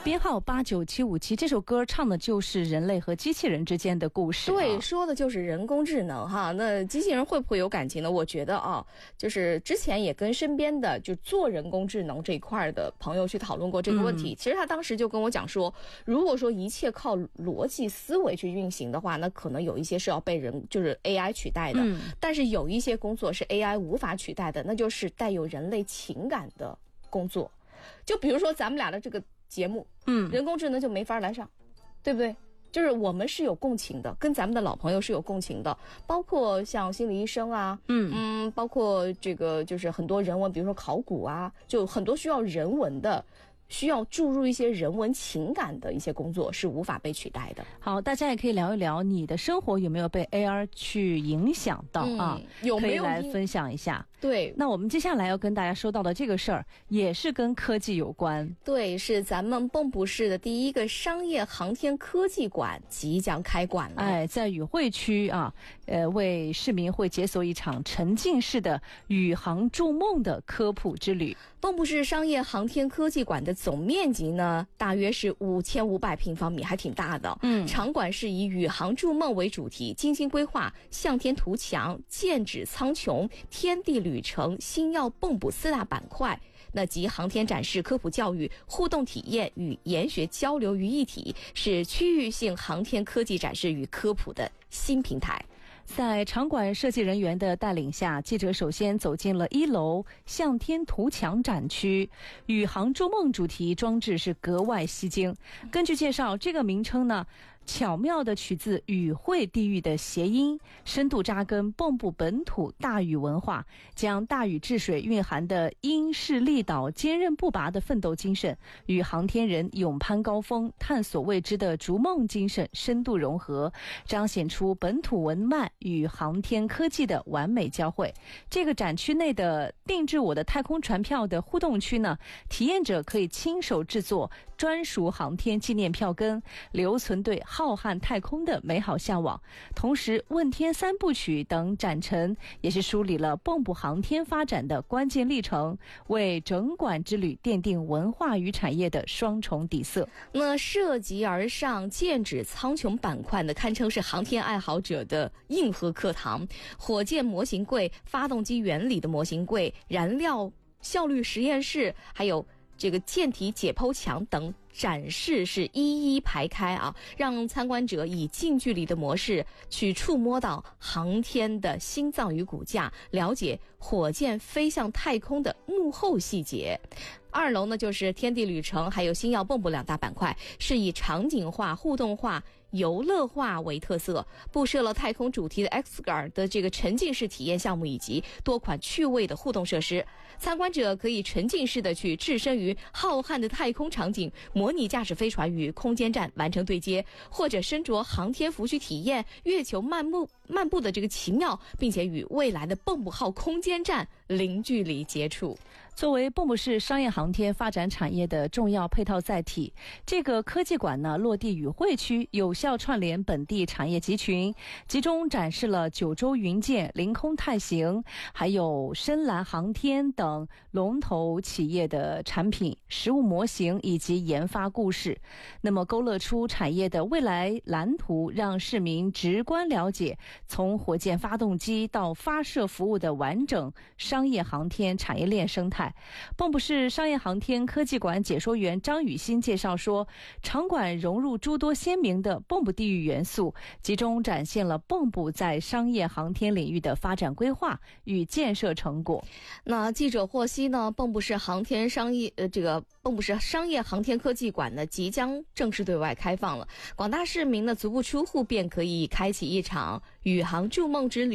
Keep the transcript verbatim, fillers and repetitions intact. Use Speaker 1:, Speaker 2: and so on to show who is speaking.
Speaker 1: 编号八九七五七，这首歌唱的就是人类和机器人之间的故事、啊。
Speaker 2: 对，说的就是人工智能哈。那机器人会不会有感情呢？我觉得啊，就是之前也跟身边的就做人工智能这一块的朋友去讨论过这个问题。嗯、其实他当时就跟我讲说，如果说一切靠逻辑思维去运行的话，那可能有一些是要被人就是 A I 取代的。嗯、但是有一些工作是 A I 无法取代的，那就是带有人类情感的工作。就比如说咱们俩的这个节目，嗯，人工智能就没法来上，对不对？就是我们是有共情的，跟咱们的老朋友是有共情的，包括像心理医生啊，嗯嗯，包括这个就是很多人文，比如说考古啊，就很多需要人文的。需要注入一些人文情感的一些工作是无法被取代的。
Speaker 1: 好，大家也可以聊一聊你的生活有没有被 A R 去影响到、嗯、啊？
Speaker 2: 有没有
Speaker 1: 可以来分享一下？
Speaker 2: 对，
Speaker 1: 那我们接下来要跟大家说到的这个事儿也是跟科技有关。
Speaker 2: 对，是咱们蚌埠市的第一个商业航天科技馆即将开馆了。
Speaker 1: 哎，在宇汇区啊，呃，为市民会解锁一场沉浸式的宇航筑梦的科普之旅。
Speaker 2: 蚌埠市商业航天科技馆的总面积呢，大约是五千五百平方米，还挺大的。嗯，场馆是以宇航筑梦为主题，精心规划向天图强、剑指苍穹、天地旅程、星耀蚌埠四大板块。那集航天展示、科普教育、互动体验与研学交流于一体，是区域性航天科技展示与科普的新平台。
Speaker 1: 在场馆设计人员的带领下，记者首先走进了一楼向天图强展区。宇航筑梦主题装置是格外吸睛。根据介绍，这个名称呢巧妙地取自宇汇地域的谐音，深度扎根蚌埠本土大禹文化，将大禹治水蕴含的因势利导、坚韧不拔的奋斗精神与航天人勇攀高峰、探索未知的逐梦精神深度融合，彰显出本土文脉与航天科技的完美交汇。这个展区内的定制我的太空船票的互动区呢，体验者可以亲手制作专属航天纪念票根，留存对浩瀚太空的美好向往。同时问天三部曲等展陈也是梳理了蚌埠航天发展的关键历程，为整馆之旅奠定文化与产业的双重底色。
Speaker 2: 那涉级而上剑指苍穹板块呢，堪称是航天爱好者的硬核课堂。火箭模型柜、发动机原理的模型柜、燃料效率实验室，还有这个舰体解剖墙等展示是一一排开啊，让参观者以近距离的模式去触摸到航天的心脏与骨架，了解火箭飞向太空的幕后细节。二楼呢就是天地旅程还有星耀蚌埠两大板块，是以场景化、互动化、游乐化为特色，布设了太空主题的 X 杆的这个沉浸式体验项目以及多款趣味的互动设施。参观者可以沉浸式的去置身于浩瀚的太空场景，模拟驾驶飞船与空间站完成对接，或者身着航天服去体验月球漫步漫步的这个奇妙，并且与未来的蚌埠号空间站零距离接触。
Speaker 1: 作为蚌埠市商业航天发展产业的重要配套载体，这个科技馆呢落地宇汇区，有效串联本地产业集群，集中展示了九州云舰、凌空太行还有深蓝航天等龙头企业的产品、实物模型以及研发故事，那么勾勒出产业的未来蓝图，让市民直观了解从火箭发动机到发射服务的完整商业航天产业链生态。蚌埠市商业航天科技馆解说员张雨欣介绍说，场馆融入诸多鲜明的蚌埠地域元素，集中展现了蚌埠在商业航天领域的发展规划与建设成果。
Speaker 2: 那记者获悉呢，蚌埠市航天商业呃这个蚌埠市商业航天科技馆呢即将正式对外开放了，广大市民呢足不出户便可以开启一场宇航筑梦之旅。